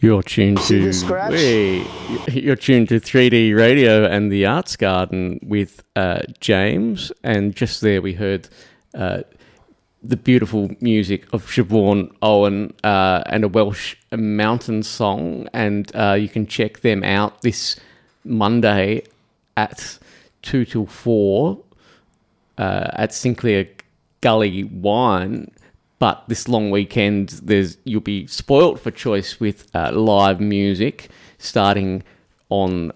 You're tuned to you're tuned to 3D Radio and the Arts Garden with James, and just there we heard the beautiful music of Siobhan Owen and a Welsh mountain song, and you can check them out this Monday at 2 till 4 at Sinclair Gully Wine. But this long weekend, you'll be spoilt for choice with live music starting on